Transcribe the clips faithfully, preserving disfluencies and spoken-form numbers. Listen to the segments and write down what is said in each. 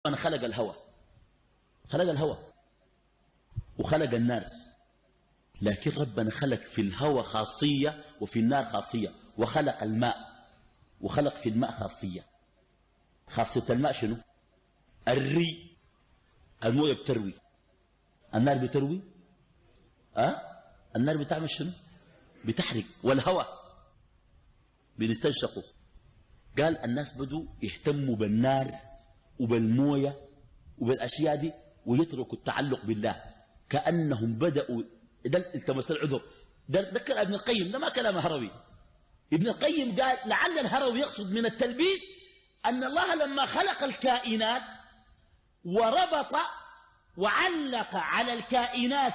ربنا خلق الهوى، خلق الهوى وخلق النار، لكن ربنا خلق في الهوى خاصية وفي النار خاصية، وخلق الماء وخلق في الماء خاصية. خاصية الماء شنو؟ الري، المويه بتروي، النار بتروي، أه؟ النار بتعمل شنو؟ بتحرق. والهوى بنستنشقه. قال الناس بدوا يهتموا بالنار وبالمويه وبالاشياء دي ويتركوا التعلق بالله، كأنهم بدأوا. ده التمس العذر. ده, ده كلام ابن القيم، ده ما كلام هروي. ابن القيم قال لعل الهروي يقصد من التلبيس أن الله لما خلق الكائنات وربط وعلق على الكائنات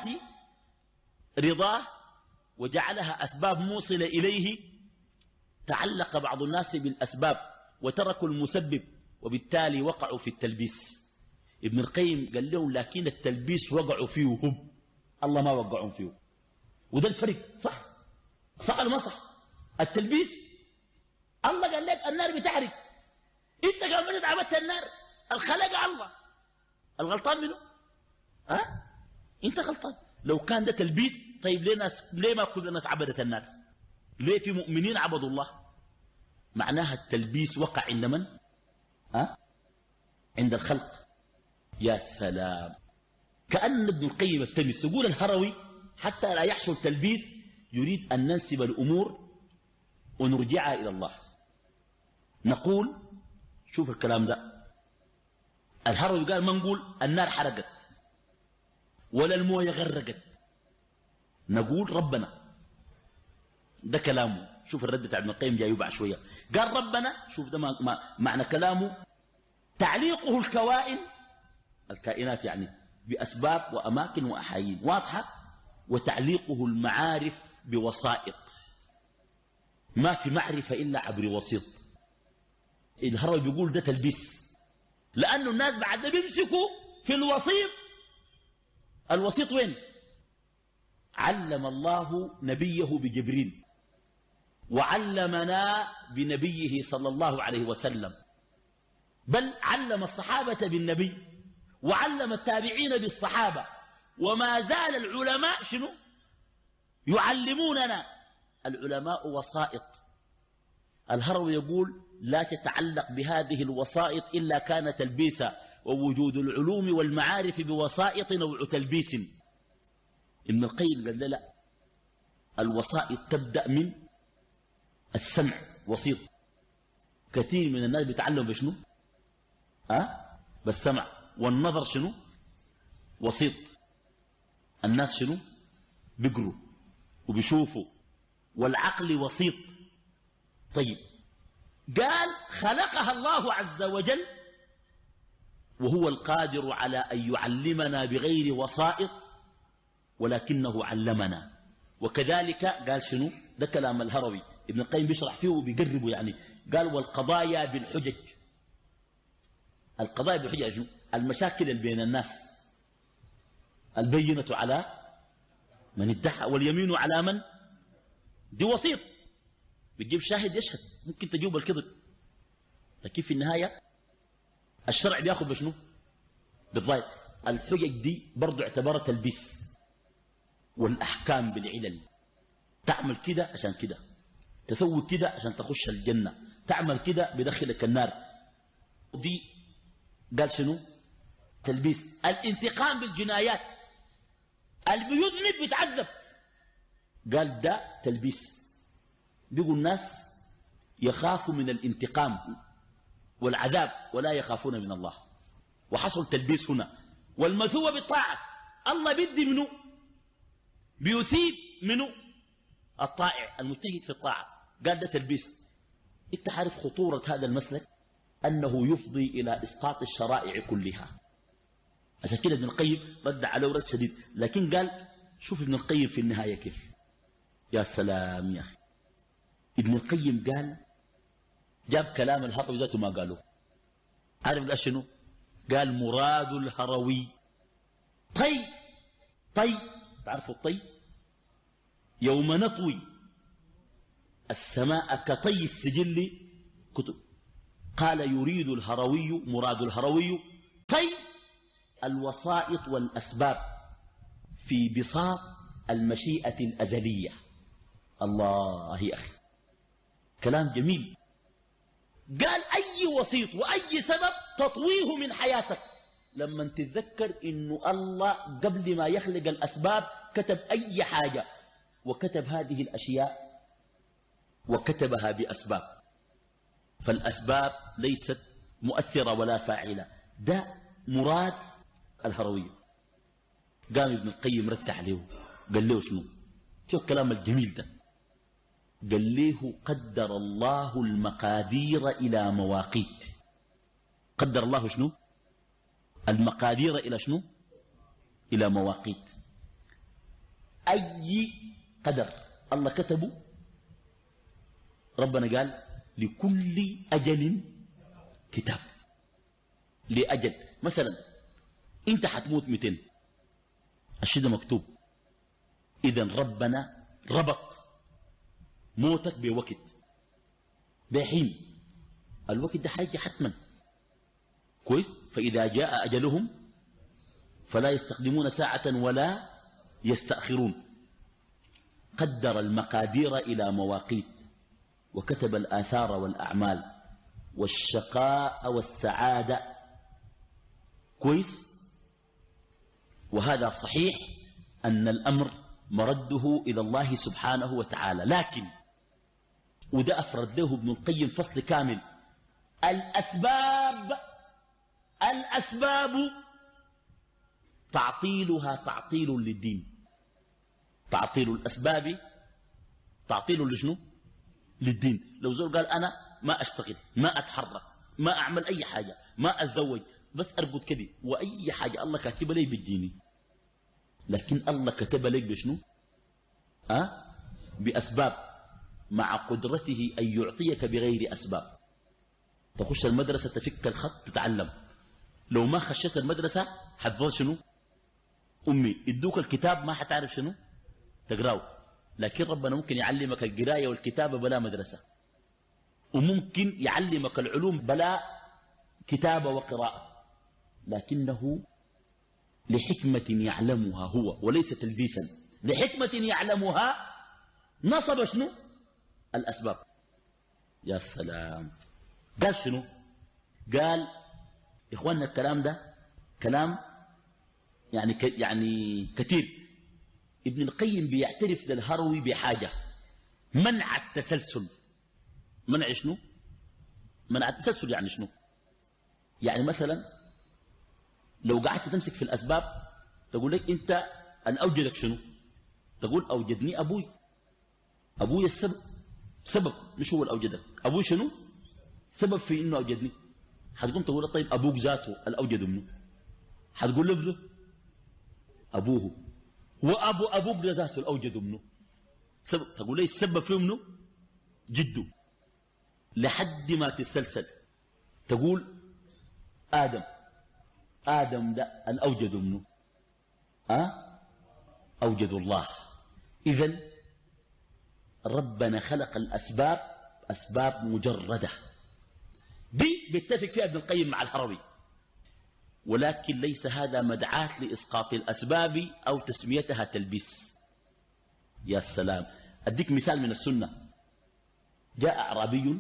رضاه وجعلها أسباب موصلة إليه، تعلق بعض الناس بالأسباب وتركوا المسبب، وبالتالي وقعوا في التلبيس. ابن القيم قال لهم لكن التلبيس وقعوا فيه هم، الله ما وقعهم فيه. وده الفرق. صح صح ولا ما صح؟ التلبيس الله قال لك النار بتحرق، انت قام عبدت النار، الخلق الله، الغلطان منه؟ ها أه؟ انت غلطان. لو كان ده تلبيس طيب ليه ناس، ليه ما كل الناس عبدت النار؟ ليه في مؤمنين عبدوا الله؟ معناها التلبيس وقع عند من؟ ها أه؟ عند الخلق. يا سلام، كأن ابن القيم التلبيس يقول الهروي حتى لا يحصل تلبيس يريد أن ننسب الأمور ونرجعها إلى الله. نقول شوف الكلام ده، الهروي قال ما نقول النار حرقت ولا المويه غرقت، نقول ربنا. ده كلامه. شوف الرد بتاع ابن القيم جاي يبع شويه. قال ربنا، شوف ده ما ما معنى كلامه، تعليقه الكوائن، الكائنات يعني، بأسباب وأماكن وأحايين واضحة، وتعليقه المعارف بوسائط. ما في معرفة إلا عبر وسيط. الهروي بيقول ده تلبيس، لأنه الناس بعد بيمسكوا في الوسيط. الوسيط وين؟ علم الله نبيه بجبريل، وعلمنا بنبيه صلى الله عليه وسلم، بل علم الصحابة بالنبي وعلم التابعين بالصحابة، وما زال العلماء شنو يعلموننا. العلماء وسائط. الهروي يقول لا تتعلق بهذه الوسائط إلا كان تلبيسا، ووجود العلوم والمعارف بوسائط نوع تلبيس. ابن القيم قال لا، الوسائط تبدأ من السمع، وسيط. كثير من الناس بيتعلموا بشنو؟ أه؟ بالسمع. والنظر شنو؟ وسيط. الناس شنو؟ بيقروا وبيشوفوا. والعقل وسيط. طيب قال خلقها الله عز وجل وهو القادر على أن يعلمنا بغير وسائط، ولكنه علمنا. وكذلك قال شنو؟ ده كلام الهروي، ابن القيم بيشرح فيه وبيقربه يعني. قال والقضايا بالحجج. القضايا بالحجج شنو؟ المشاكل اللي بين الناس. البينة على من ادعى واليمين على من؟ دي وسيط، بتجيب شاهد يشهد، ممكن تجيب الكذب، لكن في النهاية الشرع بياخذ بشنو؟ بالظاهر. الحجج دي برضو اعتبرها تلبيس. والأحكام بالعلل، تعمل كده عشان كده، تسوي كده عشان تخش الجنة، تعمل كده بدخلك النار. دي قال شنو؟ تلبيس. الانتقام بالجنايات، اللي بيذنب بيتعذب، قال ده تلبيس. بيقول الناس يخافوا من الانتقام والعذاب ولا يخافون من الله، وحصل تلبيس هنا. والمثوبة بالطاعة، الله بيدي منه، بيثيب منه الطائع المجتهد في الطاعة، قال ده تلبيس. انت عارف خطورة هذا المسلك أنه يفضي إلى إسقاط الشرائع كلها. عشان كده ابن القيم رد عليه رد شديد، لكن قال شوف ابن القيم في النهاية كيف. يا سلام يا أخي، ابن القيم قال جاب كلام الهروي ذاته ما قالوه. عارف قال شنو؟ قال مراد الهروي طي. طي تعرفوا الطي؟ يوم نطوي السماء كطي السجل كتب. قال يريد الهروي، مراد الهروي طي الوسائط والأسباب في بساط المشيئة الأزلية. الله يا أخي كلام جميل. قال أي وسيط وأي سبب تطويه من حياتك لما تتذكر إنه الله قبل ما يخلق الأسباب كتب أي حاجة، وكتب هذه الأشياء وكتبها بأسباب، فالأسباب ليست مؤثرة ولا فاعلة. ده مراد الهروية. قام ابن القيم رتح له قال له شنو؟ شوف الكلام الجميل ده. قال له قدر الله المقادير إلى مواقيت. قدر الله شنو؟ المقادير إلى شنو؟ إلى مواقيت. أي قدر الله كتبه ربنا قال لكل أجل كتاب. لأجل مثلا انت حتموت مئتين، الشيء ده مكتوب. إذن ربنا ربط موتك بوقت بحين، الوقت ده حاجة حتما كويس. فإذا جاء أجلهم فلا يستقدمون ساعة ولا يستأخرون. قدر المقادير إلى مواقيت، وكتب الآثار والأعمال والشقاء والسعادة كويس. وهذا صحيح أن الأمر مرده إلى الله سبحانه وتعالى. لكن وده أفرد له ابن القيم فصل كامل. الأسباب الأسباب تعطيلها تعطيل للدين. تعطيل الأسباب تعطيل لشنو؟ للدين. لو زول قال أنا ما أشتغل، ما أتحرك، ما أعمل أي حاجة، ما أتزوج، بس أرقد كده، وأي حاجة الله كاتب لي بالديني، لكن الله كتب لك بشنو؟ أه؟ بأسباب، مع قدرته أن يعطيك بغير أسباب. تخش المدرسة تفك الخط تتعلم، لو ما خشيت المدرسة حتظل شنو؟ أمي يدوك الكتاب ما حتعرف شنو تقراه. لكن ربنا ممكن يعلمك القراية والكتابة بلا مدرسة، وممكن يعلمك العلوم بلا كتابة وقراءة، لكنه لحكمة يعلمها هو وليس تلبيسا. لحكمة يعلمها نصب شنو؟ الأسباب. يا سلام. قال شنو؟ قال إخواننا الكلام ده كلام يعني ك يعني كثير. ابن القيم بيعترف للهروي بحاجة: منع التسلسل. منع شنو؟ منع التسلسل يعني شنو؟ يعني مثلا لو قعدت تمسك في الأسباب تقول لك أنت أن أوجدك شنو؟ تقول أوجدني أبوي. أبوي السبب، سبب مش هو اللي أوجدك. أبوي شنو؟ سبب في إنه أوجدني. حتقوم تقول له طيب أبوك ذاته الأوجد منه، حتقول له ابنه أبوه، وأبو أبوك ذاته الأوجد منه سبب. تقول لي السبب فيه منه جده، لحد ما تتسلسل تقول آدم. آدم ده الأوجد منه أه؟ أوجد الله. إذن ربنا خلق الأسباب أسباب مجردة. دي بيتفق فيها ابن القيم مع الهروي، ولكن ليس هذا مدعاة لإسقاط الأسباب أو تسميتها تلبيس. يا السلام. أديك مثال من السنة. جاء أعرابي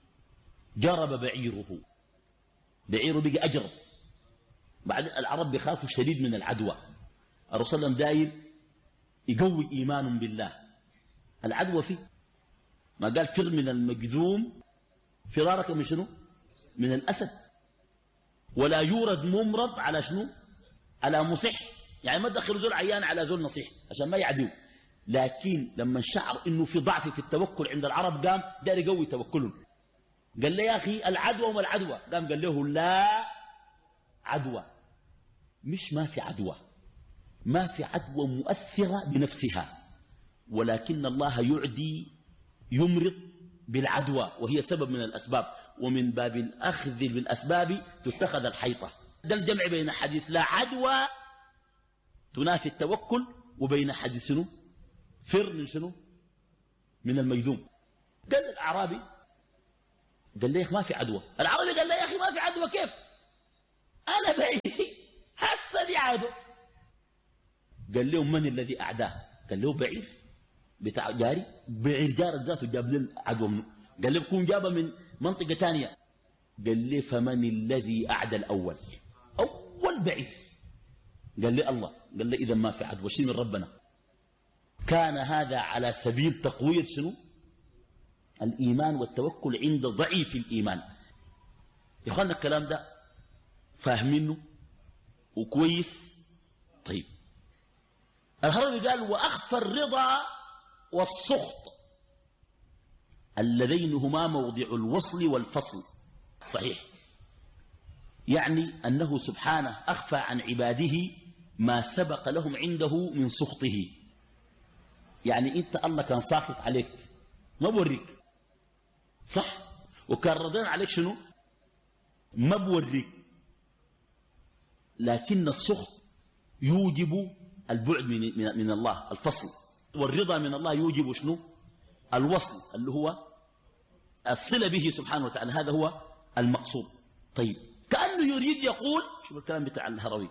جرب بعيره، بعيره بقى أجرب. بعد العرب بيخافوا شديد من العدوى. الرسول صلى الله عليه وسلم داير يقوي إيمان بالله. العدوى فيه ما قال فر من المجذوم فرارك من شنو؟ من الأسد. ولا يورد ممرض على شنو؟ على مصح. يعني ما تدخل زول عيان على زول نصيح عشان ما يعدو. لكن لما شعر انه في ضعف في التوكل عند العرب قام دار يقوي توكلهم. قال له يا اخي العدوى وما العدوى؟ قام قال له لا عدوى. مش ما في عدوى، ما في عدوى مؤثرة بنفسها، ولكن الله يعدي يمرض بالعدوى، وهي سبب من الأسباب. ومن باب الأخذ بالأسباب تتخذ الحيطة. ده الجمع بين حديث لا عدوى تنافي التوكل، وبين حديث شنو؟ فر من شنو؟ من المجذوم. قال الأعرابي، قال لي ما في عدوى. العربي قال لي يا أخي ما في عدوى كيف؟ أنا بعيد هسه دي عاده. قال له من الذي أعداه؟ قال له بعير بتاع جاري. بعير جار ذاته جاب له عدو منه. قال له بكون جابه من منطقة ثانية. قال لي فمن الذي أعدى الأول؟ أول بعير. قال لي الله. قال لي إذا ما في عدو شيء من ربنا. كان هذا على سبيل تقوية شنو؟ الإيمان والتوكل عند ضعيف الإيمان. يا أخوانا الكلام ده فاهمينه وكويس. طيب الهروي قال وأخفى الرضا والسخط اللذين هما موضع الوصل والفصل. صحيح، يعني أنه سبحانه أخفى عن عباده ما سبق لهم عنده من سخطه. يعني أنت الله كان ساخط عليك ما بوريك، صح؟ وكان رضين عليك شنو؟ ما بوريك. لكن السخط يوجب البعد من, من, من الله، الفصل. والرضا من الله يوجب شنو؟ الوصل اللي هو الصلة به سبحانه وتعالى. هذا هو المقصود. طيب كأنه يريد يقول، شوف الكلام بتاع الهروي،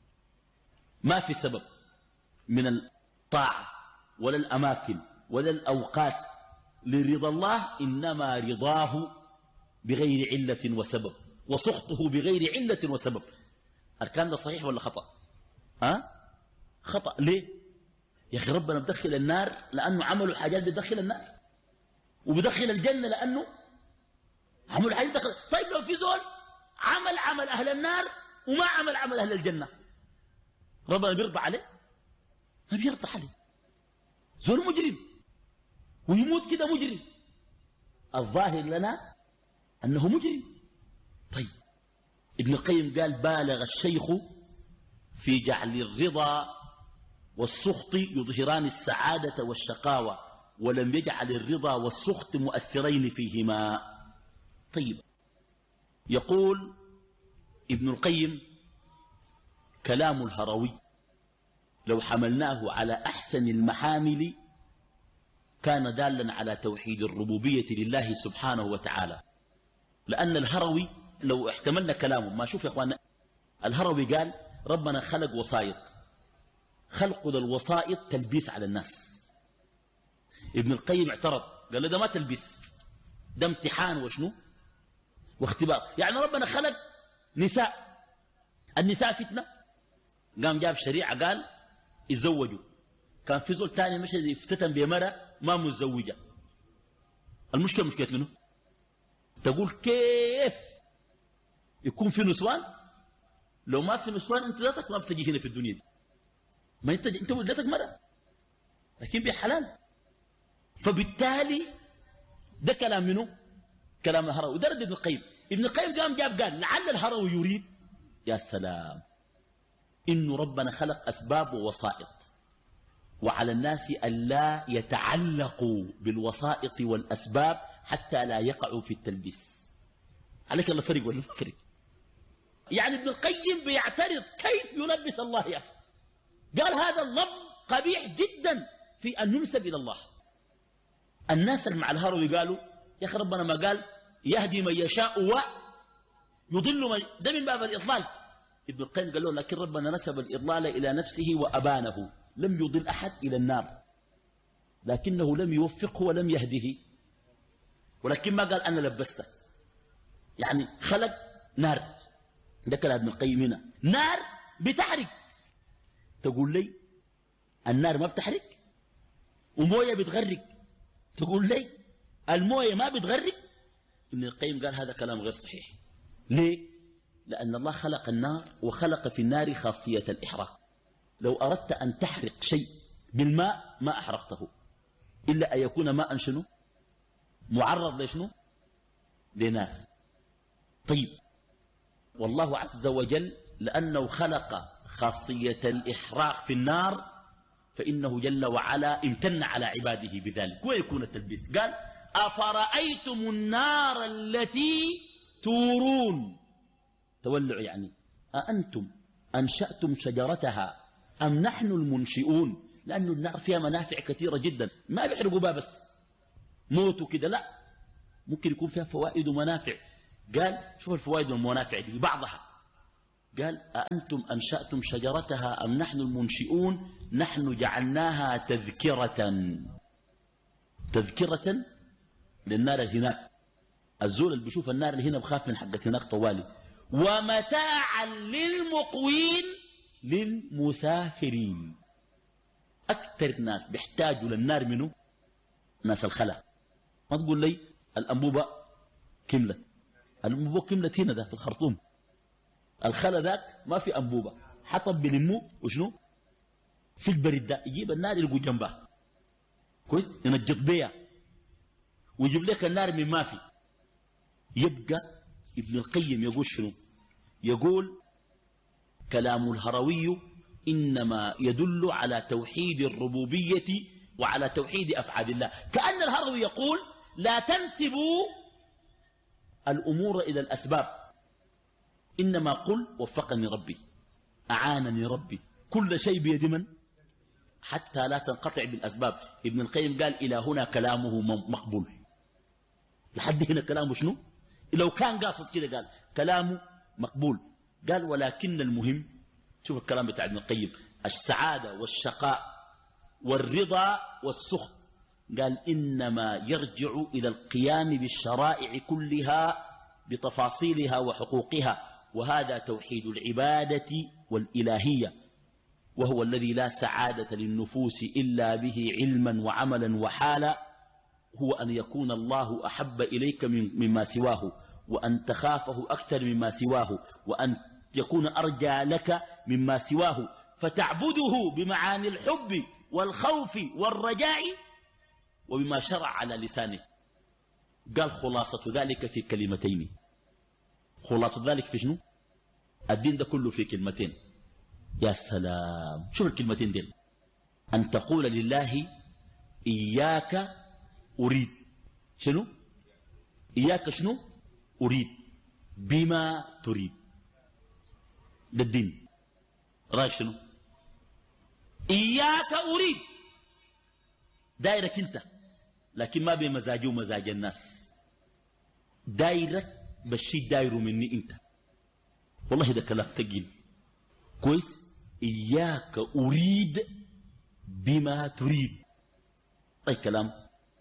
ما في سبب من الطاعة ولا الأماكن ولا الأوقات لرضا الله، إنما رضاه بغير علة وسبب وسخطه بغير علة وسبب. الكلام ده صحيح ولا خطأ؟ ها؟ خطأ. ليه؟ يا أخي ربنا بدخل النار لأنه عملوا حاجات بدخل النار، وبدخل الجنة لأنه عملوا حاجات بدخل. طيب لو في زول عمل عمل أهل النار وما عمل عمل أهل الجنة، ربنا بيرضى عليه؟ ما بيرضى عليه. زول مجرم ويموت كده مجرم، الظاهر لنا أنه مجرم. طيب ابن القيم قال بالغ الشيخ في جعل الرضا والسخط يظهران السعادة والشقاوة، ولم يجعل الرضا والسخط مؤثرين فيهما. طيب يقول ابن القيم كلام الهروي لو حملناه على أحسن المحامل كان دالا على توحيد الربوبية لله سبحانه وتعالى. لأن الهروي لو احتملنا كلامه، ما شوف يا أخوانا، الهروي قال ربنا خلق وسائط، خلق الوسائط تلبيس على الناس. ابن القيم اعترض قال له ده ما تلبيس، ده امتحان وشنو واختبار. يعني ربنا خلق نساء، النساء فتنة، قام جاب شريعة قال يتزوجوا. كان في زول تاني مشى افتتن بمرأة ما متزوجة. المشكلة مشكلة منه؟ تقول كيف يكون في نسوان؟ لو ما في نسوان انت ذاتك ما بتجي هنا في الدنيا دي. ما انت انت ولدتك مرأة لكن بحلال. فبالتالي ده كلام منه؟ كلام الهروي. وده رد ابن القيم. ابن القيم قام جاب قال لعل الهروي يريد، يا سلام، إنه ربنا خلق أسباب ووسائط، وعلى الناس ألا يتعلقوا بالوسائط والأسباب حتى لا يقعوا في التلبيس. عليك الله فرق ولا فرق؟ يعني ابن القيم بيعترض كيف يلبس الله يا أخي. قال هذا اللفظ قبيح جدا في أن ينسب إلى الله. الناس اللي مع الهروي قالوا يا أخي ربنا ما قال يهدي من يشاء ويضل من، ده من باب الإضلال. ابن القيم قال له لكن ربنا نسب الإضلال إلى نفسه وأبانه، لم يضل أحد إلى النار لكنه لم يوفقه ولم يهده. ولكن ما قال أنا لبسته، يعني خلق نار. ده كلام ابن القيم هنا. نار بتحرق، تقول لي النار ما بتحرق؟ ومويه بتغرق، تقول لي المويه ما بتغرق؟ ابن القيم قال هذا كلام غير صحيح. ليه؟ لأن الله خلق النار وخلق في النار خاصية الإحراق. لو أردت أن تحرق شيء بالماء ما أحرقته إلا أن يكون ماء شنو معرض لشنو لنار. طيب والله عز وجل لأنه خلق خاصية الإحراق في النار فإنه جل وعلا امتن على عباده بذلك. ويكون التلبيس قال أفرأيتم النار التي تورون، تولع يعني أأنتم أنشأتم شجرتها أم نحن المنشئون؟ لأن النار فيها منافع كثيرة جدا، ما بيحرقوا بها بس موتوا كده، لا، ممكن يكون فيها فوائد ومنافع. قال شوف الفوائد والمنافع دي بعضها قال أأنتم أنشأتم شجرتها أم نحن المنشئون نحن جعلناها تذكرة تذكرة للنار اللي هناك. الزول اللي بيشوف النار اللي هنا بخاف من حقة هناك طوالي. ومتاعا للمقوين للمسافرين. أكثر ناس بيحتاجوا للنار منه ناس الخلا. ما تقول لي الأنبوبة كملت، الأنبوبة كملت هنا ده في الخرطوم. الخلا ذاك ما في أنبوبة، حطب بلموه وشنو في البرد ده يجيب النار يلقوا جنبها كويس ينجط بيها ويجيب لك النار من ما في. يبقى ابن القيم يقول شنو؟ يقول كلام الهروي إنما يدل على توحيد الربوبية وعلى توحيد أفعال الله. كأن الهروي يقول لا تنسبوا الأمور إلى الأسباب، إنما قل وفقني ربي أعانني ربي، كل شيء بيد من؟ حتى لا تنقطع بالأسباب. ابن القيم قال إلى هنا كلامه مقبول، لحد هنا كلامه شنو؟ لو كان قاصد كده قال كلامه مقبول. قال ولكن المهم، شوف الكلام بتاع ابن القيم، السعادة والشقاء والرضا والسخط، قال إنما يرجع إلى القيام بالشرائع كلها بتفاصيلها وحقوقها، وهذا توحيد العبادة والإلهية، وهو الذي لا سعادة للنفوس إلا به علما وعملا وحالا، هو أن يكون الله أحب إليك مما سواه، وأن تخافه أكثر مما سواه، وأن يكون أرجى لك مما سواه، فتعبده بمعاني الحب والخوف والرجاء وبما شرع على لسانه. قال خلاصة ذلك في كلمتين. خلاصة ذلك في شنو؟ الدين ده كله في كلمتين. يا سلام، شوف الكلمتين دي، أن تقول لله إياك أريد شنو؟ إياك شنو؟ أريد بما تريد. ده الدين. رأيك شنو؟ إياك أريد دايرك أنت، لكن ما بمزاجي ومزاج الناس. دايرك بالشيء دايره مني أنت. والله ده كلام تقيل كويس. إياك أريد بما تريد. أي كلام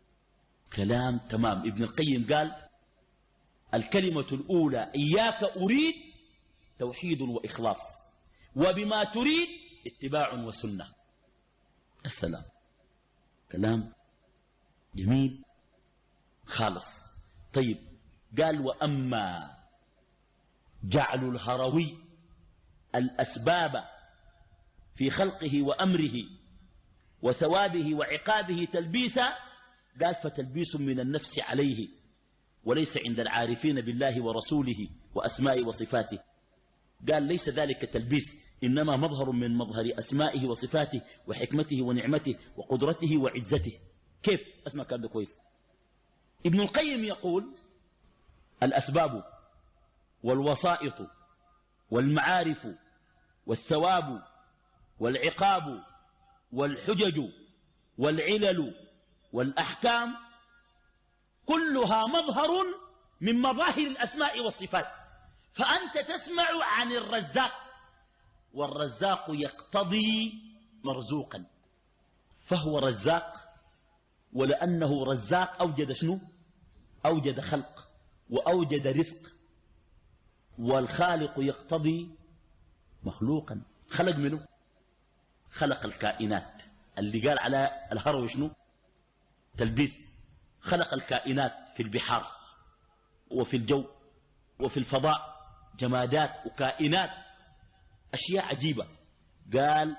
كلام تمام. ابن القيم قال الكلمة الأولى إياك أريد توحيد وإخلاص، وبما تريد اتباع وسنة. السلام، كلام جميل خالص. طيب قال وأما جعل الهروي الأسباب في خلقه وأمره وثوابه وعقابه تلبيسا، قال فتلبيس من النفس عليه، وليس عند العارفين بالله ورسوله وأسمائه وصفاته. قال ليس ذلك تلبيس، إنما مظهر من مظهر أسمائه وصفاته وحكمته ونعمته وقدرته وعزته. كيف؟ اسمع كلام ده كويس. ابن القيم يقول الأسباب والوسائط والمعارف والثواب والعقاب والحجج والعلل والأحكام كلها مظهر من مظاهر الأسماء والصفات. فأنت تسمع عن الرزاق، والرزاق يقتضي مرزوقا، فهو رزاق، ولأنه رزاق أوجد شنو؟ أوجد خلق وأوجد رزق. والخالق يقتضي مخلوقا. خلق منه؟ خلق الكائنات اللي قال على الهروي شنو؟ تلبيس. خلق الكائنات في البحار وفي الجو وفي الفضاء، جمادات وكائنات، أشياء عجيبة. قال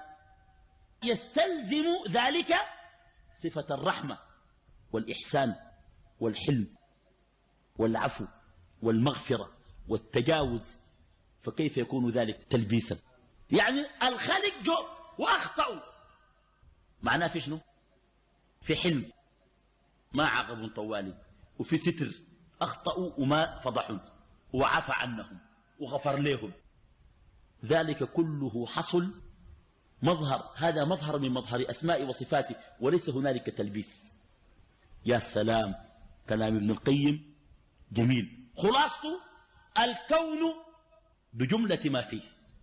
يستلزم ذلك صفة الرحمة والإحسان والحلم والعفو والمغفرة والتجاوز، فكيف يكون ذلك تلبيسا؟ يعني الخالق جو وأخطأوا، معناه في شنو؟ في حلم ما عاقبوا طوالي، وفي ستر أخطأوا وما فضحوا وعفى عنهم وغفر لهم. ذلك كله حصل مظهر، هذا مظهر من مظهر أسماء وصفاته، وليس هنالك تلبيس. يا سلام، كلام ابن القيم جميل. خلاصته الكون بجملة ما فيه،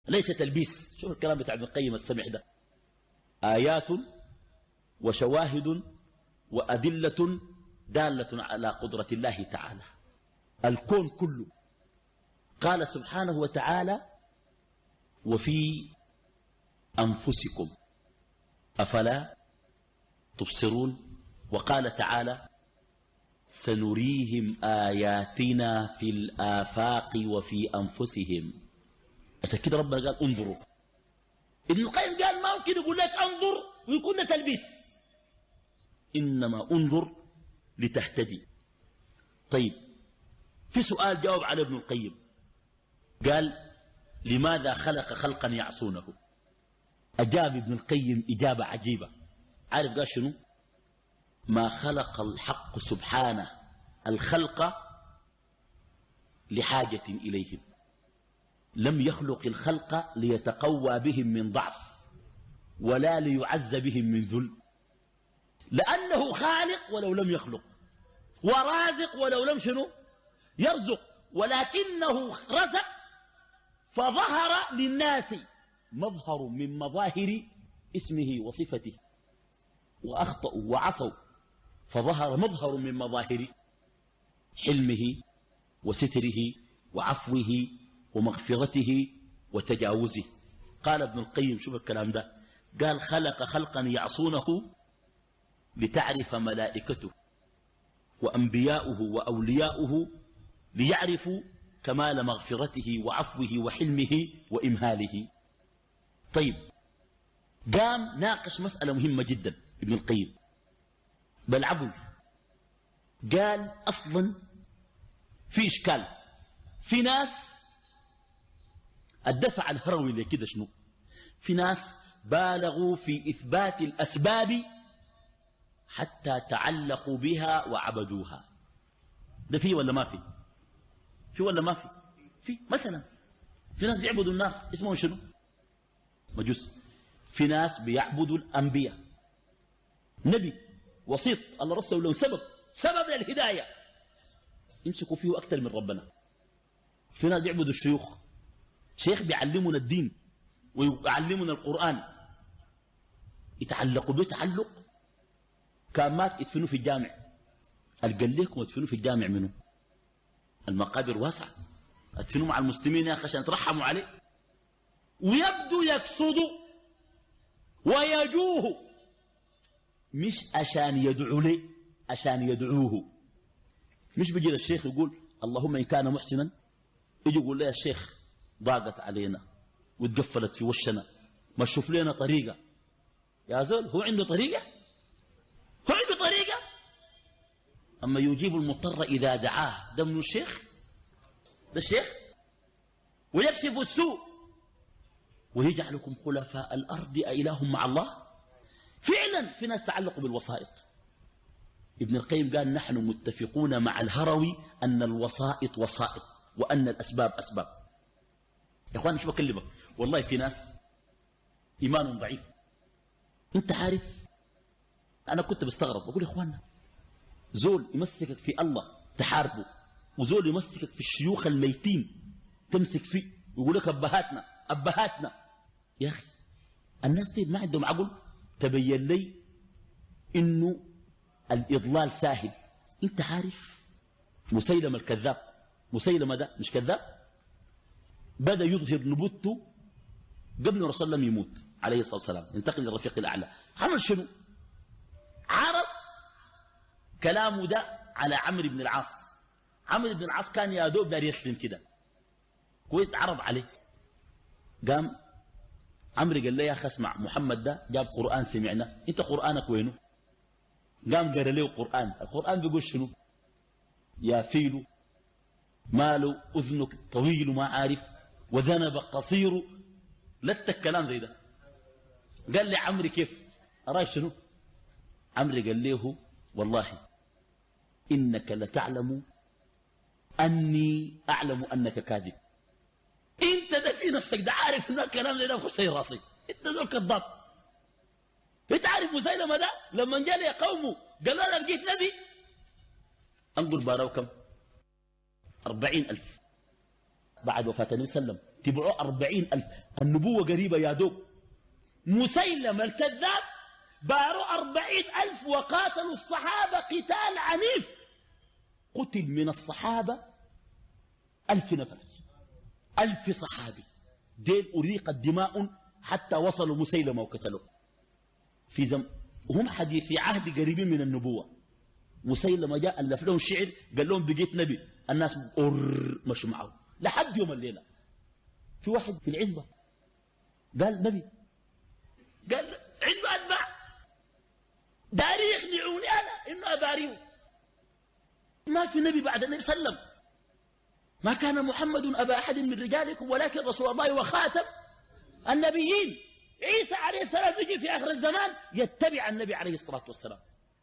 ليس تلبيس. شوف الكلام بتاع ابن القيم السمح ده، آيات وشواهد وأدلة دالة على قدرة الله تعالى. الكون كله. قال سبحانه وتعالى وفي أنفسكم أفلا تبصرون. وقال تعالى سنريهم آياتنا في الآفاق وفي أنفسهم. عشان كده ربنا قال انظروا. ابن القيم قال ما ممكن يقول لك انظر ويكون تلبيس، إنما انظر لتهتدي. طيب في سؤال جاوب على ابن القيم، قال لماذا خلق خلقا يعصونه؟ أجاب ابن القيم إجابة عجيبة. عارف قال شنو؟ ما خلق الحق سبحانه الخلق لحاجة إليهم، لم يخلق الخلق ليتقوى بهم من ضعف ولا ليعز بهم من ذل، لأنه خالق ولو لم يخلق، ورازق ولو لم شنو يرزق، ولكنه رزق فظهر للناس مظهر من مظاهر اسمه وصفته، وأخطأوا وعصوا فظهر مظهر من مظاهر حلمه وستره وعفوه ومغفرته وتجاوزه. قال ابن القيم شوف الكلام ده، قال خلق خلقا يعصونه لتعرف ملائكته وأنبياؤه وأولياؤه ليعرفوا كمال مغفرته وعفوه وحلمه وإمهاله. طيب قام ناقش مسألة مهمة جدا ابن القيم بالعبل. قال أصلا في إشكال، في ناس الدفع الهروي اللي كده شنو، في ناس بالغوا في إثبات الأسباب حتى تعلقوا بها وعبدوها. ده في ولا ما في؟ في ولا ما في؟ في. مثلا في ناس بيعبدوا النار اسمهم شنو؟ مجوس. في ناس بيعبدوا الأنبياء، نبي وسيط الله رسله له سبب سبب للهداية يمسكوا فيه أكثر من ربنا. في ناس بيعبدوا الشيوخ، شيخ بيعلمنا الدين ويعلمنا القرآن، يتعلقوا به تعلق كان مات يدفنوا في الجامع. قال لكم ادفنوا في الجامع منه؟ المقابر واسعة، ادفنوا مع المسلمين يا أخي عشان يترحموا عليه. ويبدو يقصدوا ويجوه مش عشان يدعو لي، عشان يدعوه. مش بيجي للشيخ يقول اللهم إن كان محسنا، يجي يقول لي يا الشيخ ضاقت علينا واتقفلت في وشنا، ما تشوف لنا طريقة. يا زول هو عنده طريقة؟ هو عنده طريقة؟ أما يجيب المضطر إذا دعاه، ده من الشيخ؟ ده الشيخ؟ ويكشف السوء ويجعلكم خلفاء الأرض أإله مع الله. فعلا في ناس تعلقوا بالوسائط. ابن القيم قال نحن متفقون مع الهروي أن الوسائط وسائط وأن الأسباب أسباب. يا أخوان شو بكلمك، والله في ناس إيمان ضعيف. أنت عارف أنا كنت بستغرب بقول يا أخوانا، زول يمسكك في الله تحاربه، وزول يمسكك في الشيوخ الميتين تمسك فيه ويقول لك أبهاتنا أبهاتنا. يا أخي الناس دي ما عندهم عقل. تبين لي إنه الإضلال ساهل. أنت عارف مسيلمة الكذاب، مسيلمة ده مش كذاب، بدأ يظهر نبوته قبل رسول الله يموت عليه الصلاة والسلام، ينتقل للرفيق الأعلى. عمل شنو؟ عرض كلامه ده على عمرو بن العاص. عمرو بن العاص كان يا دوب دار يسلم كده كويس، عرض عليه. قام عمرو قال له يا أخي اسمع، محمد ده جاب قرآن سمعنا، أنت قرآنك وينه؟ قام قال له قرآن. القرآن بيقول شنو؟ يا فيل ماله أذنك طويل ما عارف وذنب قصير. لتك كلام زي ده. قال لي عمرو كيف أراي شنو؟ عمرو قال له والله إنك لتعلم أني أعلم أنك كاذب. انت ده في نفسك ده عارف ان الكلام ده بخش في راسي، انت ذو كذاب. انت عارف مسيلمة ده لما جاء لي قومه قال له انا لقيت نبي، انظر بارو كم؟ أربعين ألف بعد وفاة النبي صلى الله عليه وسلم. تبعوا أربعين ألف. النبوة قريبة يا دوب. مسيلمة الكذاب باروا أربعين ألف وقاتلوا الصحابة قتال عنيف. قتل من الصحابة ألف نفر، ألف صحابي. ديل أريقت دماء حتى وصلوا مسيلمة وقتلوا في زم هم حديث في عهد قريبين من النبوة. مسيلمة جاء ألف لهم شعر قال لهم بقيت نبي، الناس أر مش معه لحد يوم الليلة. في واحد في العزبة قال نبي، قال عنده أتباع داري يخدعوني أنا إنه أباريه. ما في نبي بعد النبي صلى الله عليه وسلم. ما كان محمد أبا أحد من رجالكم ولكن رسول الله وخاتم النبيين. عيسى عليه السلام يجي في آخر الزمان يتبع النبي عليه الصلاة والسلام.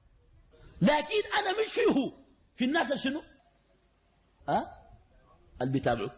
لكن أنا مش فيه في الناس شنو أه؟ اللي بيتابعوا.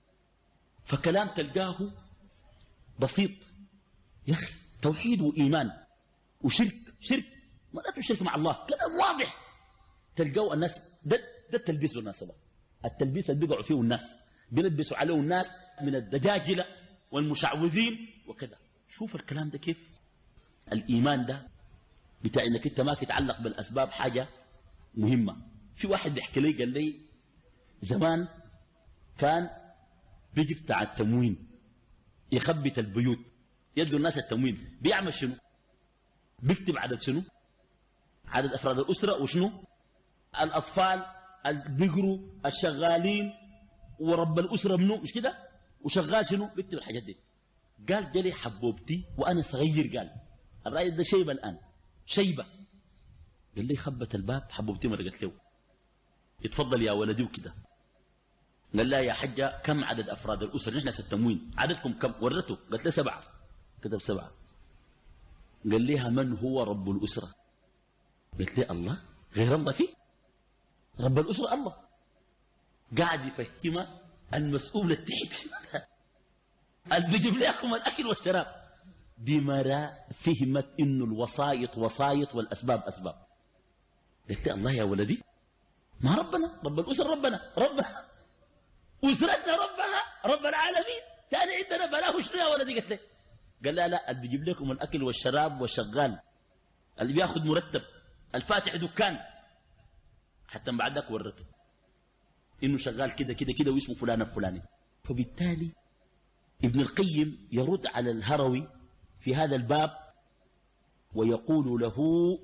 فكلام تلقاه بسيط يا أخي، توحيد وإيمان وشرك. شرك ما لا تشرك مع الله، كلام واضح. تلقوا الناس ده, ده التلبيس بالمناسبة. التلبيس اللي بيقعوا فيه الناس بيلبسوا عليه الناس من الدجاجلة والمشعوذين وكذا. شوف الكلام ده كيف. الإيمان ده بتاع انك انت ما تتعلق بالأسباب حاجة مهمة. في واحد بيحكي لي قال لي زمان كان بيجي بتاع التموين يخبط البيوت، يدوا الناس التموين، بيعمل شنو؟ بيكتب عدد شنو؟ عدد أفراد الأسرة وشنو؟ الأطفال اللي بيقروا، الشغالين، ورب الأسرة منه، مش كده؟ وشغال شنو؟ بيكتب الحاجات دي. قال جالي حبوبتي وأنا صغير، قال الرأي ده شيبة الآن، شيبة. قال لي خبت الباب، حبوبتي مرقت له، اتفضل يا ولدي وكده. قال لا يا حجة كم عدد أفراد الأسرة؟ نحن ستموين، عددكم كم؟ ورته، قالت له سبعة، كتب سبعة. قال لها من هو رب الأسرة؟ قالت لي الله، غير الله فيه؟ رب الأسرة الله. قاعد يفهمها المسؤول التحت اللي بيجيب لكم الأكل والشراب. دي مرة فهمت إنه الوسائط وسائط والأسباب أسباب. قلت الله يا ولدي، ما ربنا رب الأسر، ربنا ربنا أسرتنا ربها رب العالمين، تاني عندنا بلاه شنو يا ولدي؟ قلت قال لا لا، اللي بيجيب لكم الأكل والشراب والشغال، اللي بياخذ مرتب، الفاتح دكان، حتى بعد ذاك ورته إنه شغال كده كده كده واسمه فلان الفلاني. فبالتالي ابن القيم يرد على الهروي في هذا الباب ويقول له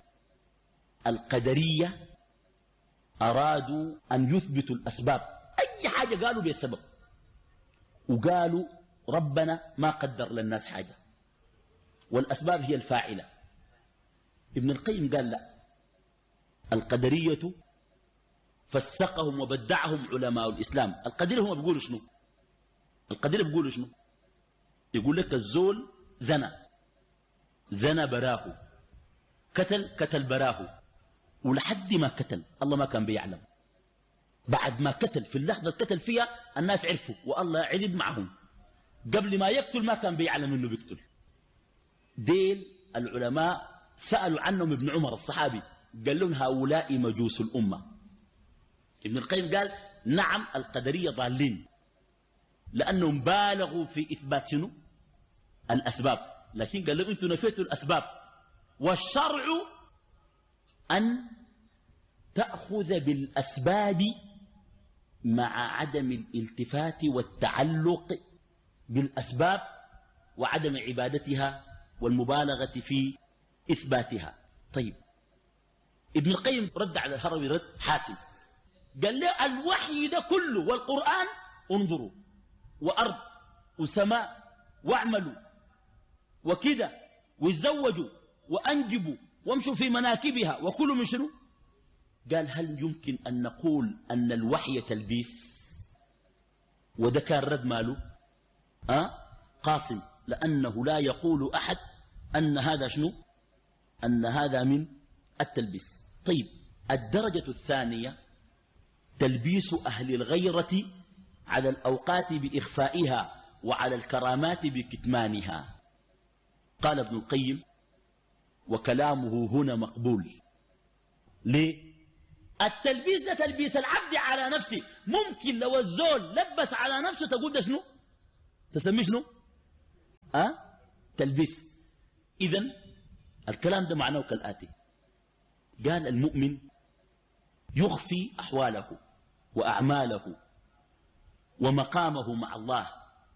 القدرية أرادوا أن يثبتوا الأسباب، أي حاجة قالوا بالسبب، وقالوا ربنا ما قدر للناس حاجة والأسباب هي الفاعلة. ابن القيم قال لا، القدرية فسقهم وبدعهم علماء الإسلام. القدرية هم بيقولوا شنو؟ القدرية بيقولوا شنو؟ يقول لك الزول زنى زنى براه، قتل قتل براه، ولحد ما قتل الله ما كان بيعلم. بعد ما قتل في اللحظة قتل فيها الناس عرفوا والله علم معهم، قبل ما يقتل ما كان بيعلم انه بيقتل. ديل العلماء سألوا عنهم ابن عمر الصحابي، قال لهم هؤلاء مجوس الأمة. ابن القيم قال نعم القدرية ضالين لأنهم بالغوا في إثبات شنو؟ الأسباب، لكن قال لهم أنتم نفيتوا الأسباب، والشرع أن تأخذ بالأسباب مع عدم الالتفات والتعلق بالأسباب وعدم عبادتها والمبالغة في إثباتها. طيب ابن القيم رد على الهروي رد حاسم، قال له الوحي ده كله والقرآن انظروا وأرض وسماء واعملوا وكذا وتزوجوا وأنجبوا وامشوا في مناكبها وكلوا من شنو؟ قال هل يمكن أن نقول أن الوحي تلبيس؟ وده كان رد ماله أه؟ قاسم، لأنه لا يقول أحد أن هذا شنو؟ أن هذا من التلبيس. طيب الدرجة الثانية تلبيس أهل الغيرة على الأوقات بإخفائها وعلى الكرامات بكتمانها. قال ابن القيم وكلامه هنا مقبول. ليه؟ التلبيس ده تلبيس العبد على نفسه. ممكن لو الزول لبس على نفسه تقول ده شنو؟ تسميه شنو؟ أه؟ تلبيس. إذن الكلام ده معناه كالآتي: قال المؤمن يخفي أحواله وأعماله ومقامه مع الله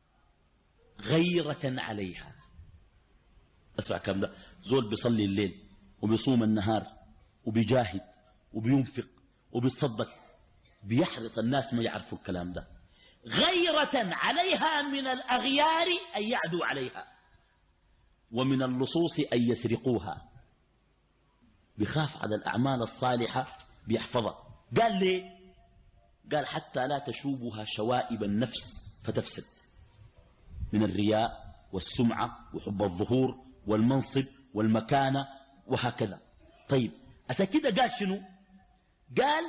غيرة عليها. أسمع كم ده، زول بيصلي الليل وبيصوم النهار وبيجاهد وبينفق وبيتصدق، بيحرص الناس ما يعرفوا الكلام ده، غيرة عليها من الأغيار أن يعدوا عليها، ومن اللصوص أن يسرقوها. بخاف على الأعمال الصالحة بيحفظها. قال ليه؟ قال حتى لا تشوبها شوائب النفس فتفسد، من الرياء والسمعة وحب الظهور والمنصب والمكانة وهكذا. طيب عشان كده قال شنو؟ قال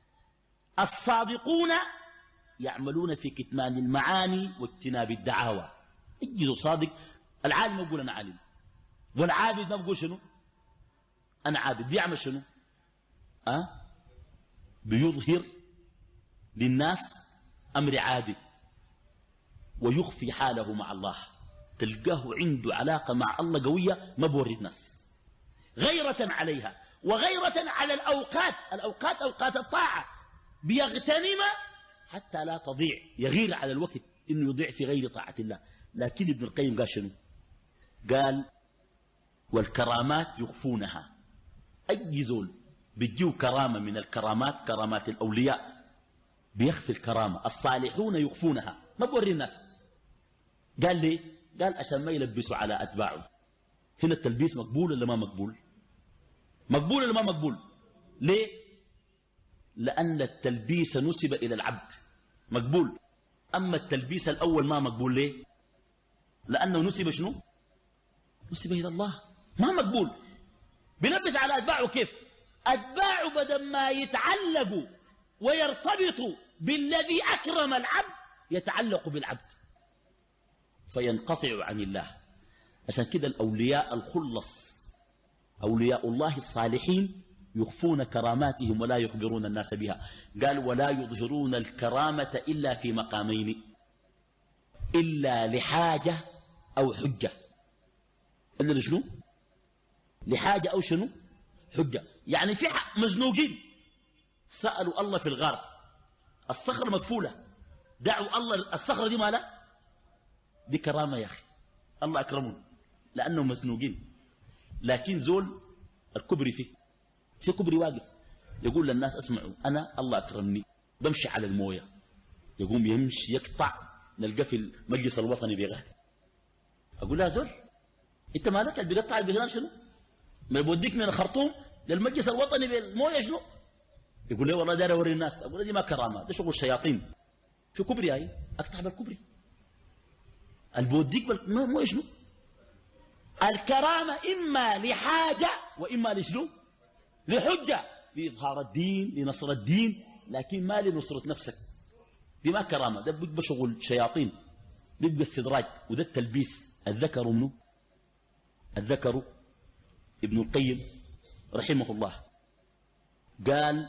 الصادقون يعملون في كتمان المعاني واجتناب الدعاوى. اجدوا صادق، العالم يقول أنا عالم، والعابد ما بقول شنو؟ أنا عابد. بيعمل شنو؟ أه؟ بيظهر للناس أمر عادي ويخفي حاله مع الله. تلقاه عنده علاقة مع الله قوية ما بوري الناس، غيرة عليها وغيرة على الأوقات. الأوقات أوقات الطاعة بيغتنم حتى لا تضيع، يغير على الوقت إنه يضيع في غير طاعة الله. لكن ابن القيم قال شنو؟ قال والكرامات يخفونها. أي زول بيجيو كرامة من الكرامات، كرامات الأولياء، بيخفي الكرامة. الصالحون يخفونها، ما بوري الناس. قال ليه؟ قال عشان ما يلبسوا على أتباعه. هنا التلبيس مقبول ولا ما مقبول؟ مقبول ولا ما مقبول؟ ليه؟ لأن التلبيس نسب إلى العبد، مقبول. أما التلبيس الأول ما مقبول. ليه؟ لأنه نسب شنو؟ نسب إلى الله، ما مقبول. بيلبس على أتباعه كيف؟ أتباعه بدل ما يتعلقوا ويرتبطوا بالذي أكرم العبد يتعلق بالعبد فينقطع عن الله. عشان كده الأولياء الخلص، أولياء الله الصالحين، يخفون كراماتهم ولا يخبرون الناس بها. قال ولا يظهرون الكرامة إلا في مقامين: إلا لحاجة أو حجة. إلا لشنو؟ لحاجة أو شنو؟ حجة. يعني في مزنوقين سألوا الله في الغار، الصخرة مكفولة، دعوا الله، الصخرة دي مالا؟ دي كرامة يا أخي، الله أكرمون لأنهم مزنوقين. لكن زول الكبري فيه، في كبري واقف يقول للناس اسمعوا أنا الله أكرمني بمشي على الموية، يقوم يمشي يقطع، نلقى في المجلس الوطني بيغادي. أقول له زول أنت مالك اللي بيقطع البلدان شنو؟ ما بوديك من الخرطوم للمجلس الوطني بالموية شنو؟ يقول لي والله داير أوري الناس. أقول له دي ما كرامة، ده شغل شياطين. في كبري هاي أقطع بالكبري، اللي بوديك بالموية شنو؟ الكرامة إما لحاجة وإما لشنو؟ لحجة، لإظهار الدين، لنصر الدين، لكن ما لنصرة نفسك. دي ما كرامة، ده بيبقى شغل شياطين، بيبقى استدراج، وده التلبيس. الذكر منه الذكر ابن القيم رحمه الله قال،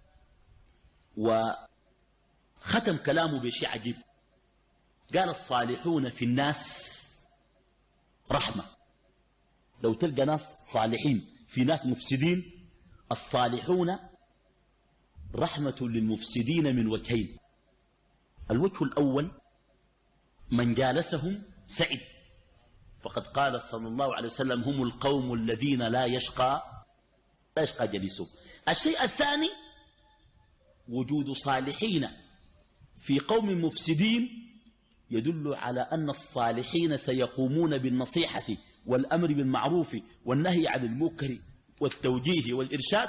وختم كلامه بشيء عجيب، قال الصالحون في الناس رحمة. لو تلقى ناس صالحين في ناس مفسدين، الصالحون رحمة للمفسدين من وجهين: الوجه الأول من جالسهم سعد، فقد قال صلى الله عليه وسلم هم القوم الذين لا يشقى لا يشقى جليسهم. الشيء الثاني وجود صالحين في قوم مفسدين يدل على أن الصالحين سيقومون بالنصيحة والأمر بالمعروف والنهي عن المنكر والتوجيه والإرشاد،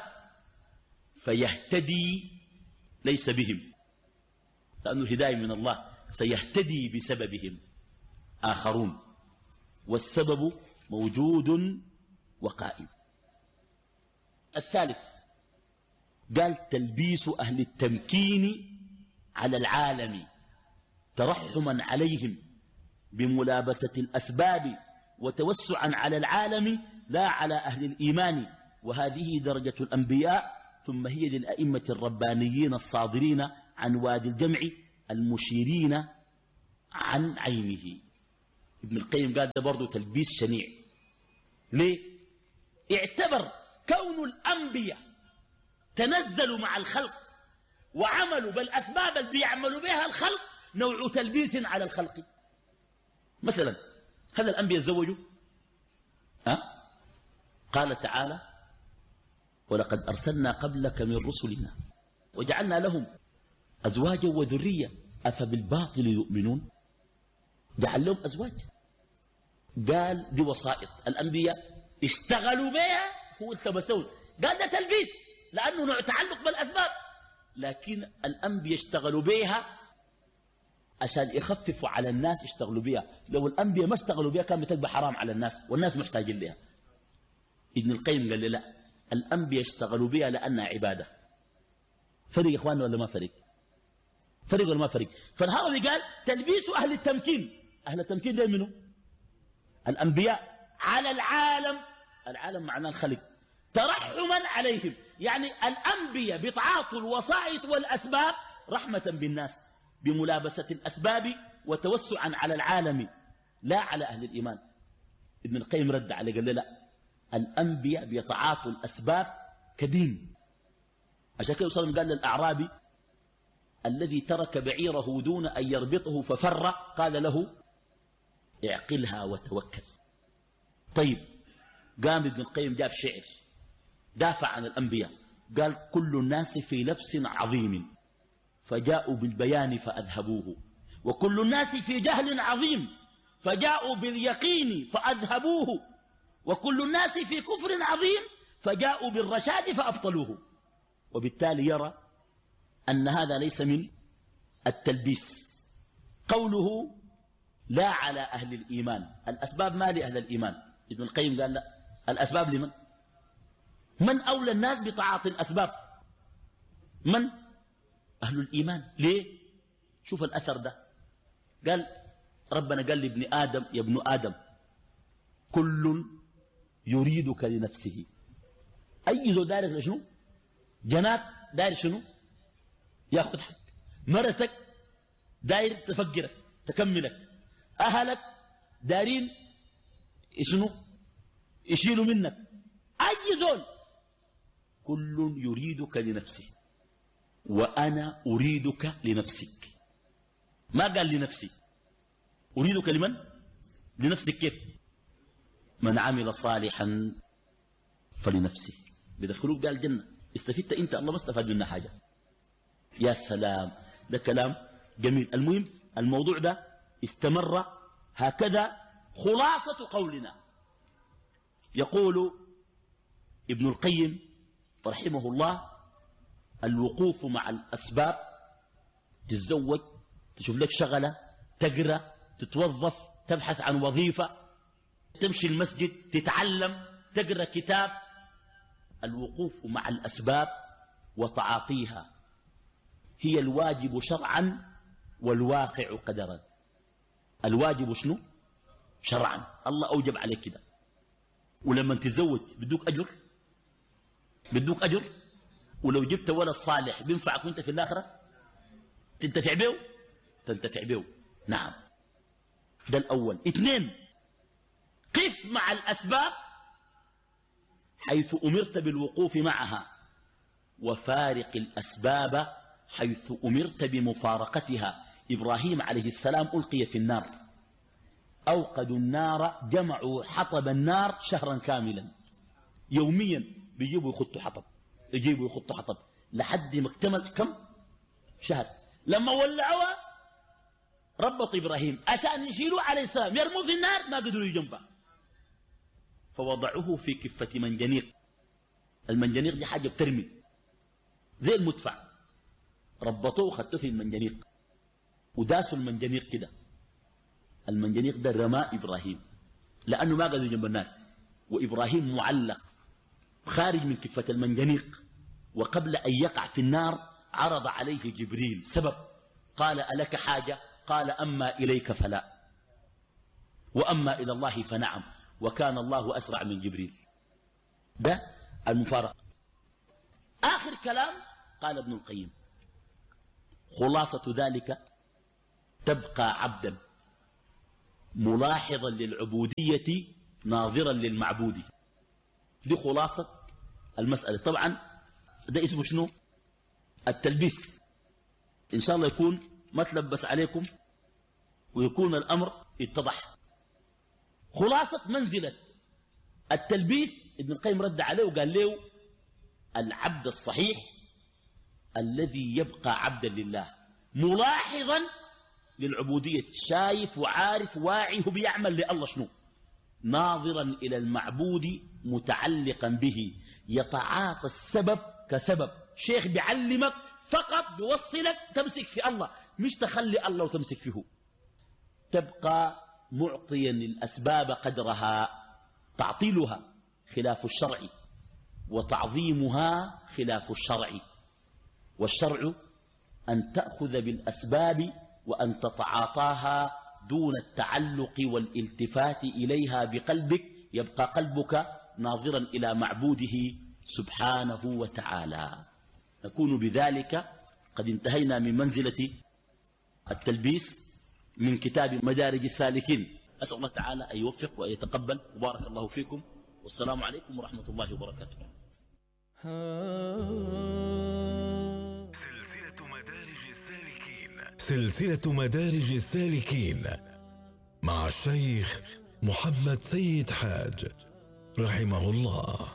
فيهتدي ليس بهم، لأنه الهداية من الله، سيهتدي بسببهم آخرون، والسبب موجود وقائم. الثالث قال تلبيس أهل التمكين على العالم ترحما عليهم بملابسة الأسباب وتوسعا على العالم لا على أهل الإيمان، وهذه درجة الأنبياء، ثم هي للأئمة الربانيين الصادرين عن وادي الجمع المشيرين عن عينه. ابن القيم قال ده برضه تلبيس شنيع. ليه؟ اعتبر كون الأنبياء تنزلوا مع الخلق وعملوا بالأسباب اللي بيعملوا بها الخلق نوع تلبيس على الخلق. مثلا هذا الأنبياء تزوجوا؟ أه؟ قال تعالى ولقد أرسلنا قبلك من رسلنا وجعلنا لهم أزواجا وذرية أفبالباطل يؤمنون. جعل لهم أزواج. قال دي وسائط الأنبياء اشتغلوا بها هو التبسول. قال ده تلبيس لأنه نوع تعلق بالأسباب، لكن الأنبياء اشتغلوا بها عشان يخففوا على الناس اشتغلوا بها. لو الأنبياء ما اشتغلوا بها كان بتبقى حرام على الناس والناس محتاجين لها. ابن القيم قال لي لا، الأنبياء اشتغلوا بها لأنها عبادة. فرق يا إخواننا ولا ما فرق؟ فرق ولا ما فرق؟ فالهروي قال تلبيس أهل التمكين. أهل التمكين ده منه الأنبياء على العالم. العالم معناه الخلق. ترحما عليهم، يعني الأنبياء بتعاطوا الوسائط والأسباب رحمة بالناس بملابسة الأسباب وتوسعا على العالم لا على أهل الإيمان. ابن القيم رد عليه قال لا، الأنبياء بيتعاطوا الأسباب كدين. عشان كده وصل قال للأعرابي الذي ترك بعيره دون أن يربطه ففر قال له اعقلها وتوكل. طيب قام ابن القيم جاب شعر دافع عن الأنبياء. قال كل الناس في لبس عظيم فجاءوا بالبيان فأذهبوه، وكل الناس في جهل عظيم فجاءوا باليقين فأذهبوه، وكل الناس في كفر عظيم فجاءوا بالرشاد فأبطلوه. وبالتالي يرى أن هذا ليس من التلبيس. قوله لا على أهل الإيمان، الأسباب ما لأهل الإيمان. ابن القيم قال لا، الأسباب لمن؟ من أولى الناس بتعاطي الأسباب؟ من؟ أهل الإيمان. ليه؟ شوف الأثر ده. قال ربنا قال لابن آدم يا ابن آدم كل يريدك لنفسه. أي ذو دارك لشنو؟ جنات داير شنو؟ ياخذ حق. مرتك داير تفقرك تكملك. أهلك دارين شنو؟ يشيلوا منك. أي زول كل يريدك لنفسه وأنا أريدك لنفسك. ما قال لنفسي، أريدك لمن؟ لنفسك. كيف؟ من عمل صالحا فلنفسه. بدخلوك بها الجنة. استفدت أنت، الله ما استفاد منها حاجة. يا سلام، ده كلام جميل. المهم الموضوع ده استمر هكذا. خلاصة قولنا يقول ابن القيم رحمه الله الوقوف مع الأسباب، تتزوج، تشوف لك شغلة، تقرأ، تتوظف، تبحث عن وظيفة، تمشي المسجد، تتعلم، تقرأ كتاب. الوقوف مع الأسباب وتعاطيها هي الواجب شرعا والواقع قدرا. الواجب شنو؟ شرعا، الله أوجب عليك كده. ولما تتزوج بدوك أجر، بدوك أجر. ولو جبت ولد صالح بينفعك وانت في الآخرة تنتفع به، تنتفع به. نعم، ده الأول. اثنين، قف مع الأسباب حيث أمرت بالوقوف معها، وفارق الأسباب حيث أمرت بمفارقتها. إبراهيم عليه السلام ألقي في النار، أوقدوا النار، جمعوا حطب النار شهرا كاملا، يوميا بيجيبوا يخطوا حطب، يجيبوا يخطوا حطب لحد ما اكتمل كم شهر. لما ولعوها ربط إبراهيم عشان يشيلوا عليه السلام يرموا في النار، ما قدروا يجنبه، فوضعوه في كفة منجنيق. المنجنيق دي حاجة بترمي زي المدفع، ربطوه وخدوه في المنجنيق وداسوا المنجنيق كده. المنجنيق ده رماء إبراهيم لأنه ما قدر جنب النار، وإبراهيم معلق خارج من كفة المنجنيق. وقبل أن يقع في النار عرض عليه جبريل سبب، قال ألك حاجة؟ قال أما إليك فلا، وأما إلى الله فنعم، وكان الله أسرع من جبريل. ده المفارقة. آخر كلام قال ابن القيم خلاصة ذلك تبقى عبدا ملاحظا للعبودية ناظرا للمعبود. دي خلاصة المسألة. طبعا ده اسمه شنو؟ التلبيس. إن شاء الله يكون ما تلبس عليكم ويكون الأمر اتضح. خلاصة منزلة التلبيس ابن القيم رد عليه وقال له العبد الصحيح الذي يبقى عبدا لله ملاحظا للعبودية، شايف وعارف واعي هو بيعمل لله شنو، ناظرا إلى المعبود متعلقا به، يتعاطى السبب كسبب. شيخ بيعلمك فقط بيوصلك تمسك في الله، مش تخلي الله وتمسك فيه. تبقى معطيا للأسباب قدرها، تعطيلها خلاف الشرع وتعظيمها خلاف الشرع. والشرع أن تأخذ بالأسباب وأن تتعاطاها دون التعلق والالتفات إليها بقلبك، يبقى قلبك ناظرا إلى معبوده سبحانه وتعالى. نكون بذلك قد انتهينا من منزلة التلبيس من كتاب مدارج السالكين. أسأل الله تعالى أن يوفق وأن يتقبل، وبارك الله فيكم، والسلام عليكم ورحمة الله وبركاته. سلسلة مدارج السالكين سلسلة مدارج السالكين مع الشيخ محمد سيد حاج رحمه الله.